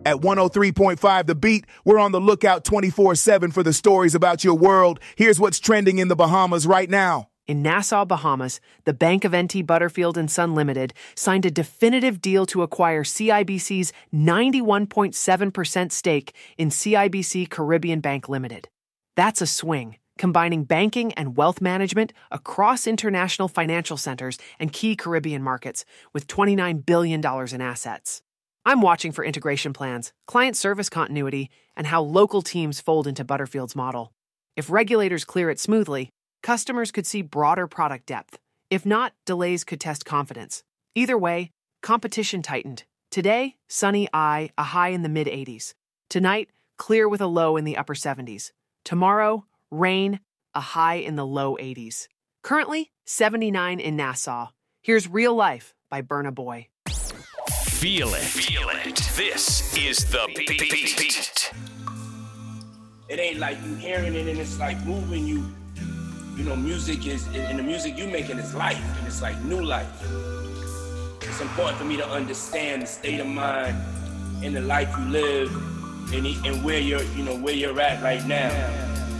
At 103.5 The Beat, we're on the lookout 24/7 for the stories about your world. Here's what's trending in the Bahamas right now. In Nassau, Bahamas, the Bank of NT Butterfield and Son Limited signed a definitive deal to acquire CIBC's 91.7% stake in CIBC Caribbean Bank Limited. That's a swing, combining banking and wealth management across international financial centers and key Caribbean markets with $29 billion in assets. I'm watching for integration plans, client service continuity, and how local teams fold into Butterfield's model. If regulators clear it smoothly, customers could see broader product depth. If not, delays could test confidence. Either way, competition tightened. Today, sunny a high in the mid-80s. Tonight, clear with a low in the upper 70s. Tomorrow, rain, a high in the low 80s. Currently, 79 in Nassau. Here's Real Life by Burna Boy. Feel it. Feel it. This is The Beat. It ain't like you hearing it and it's like moving you. You know, music is, and the music you making is life, and it's like new life. It's important for me to understand the state of mind and the life you live and where you're at right now.